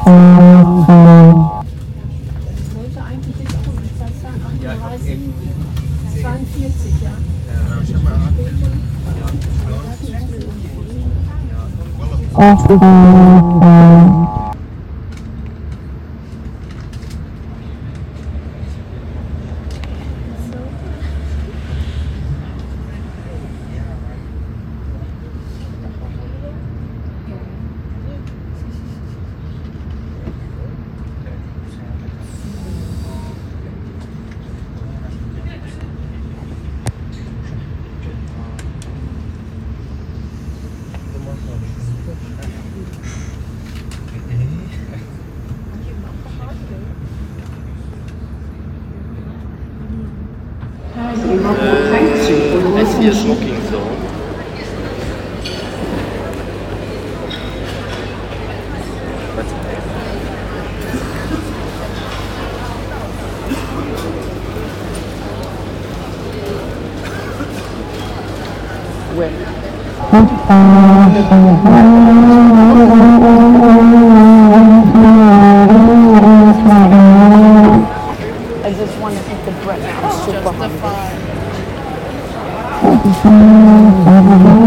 Wollte eigentlich jetzt auch um Zeit sagen, 38, 42, ja. I see a smoking zone. I just want to eat the bread. Super hungry. Justify.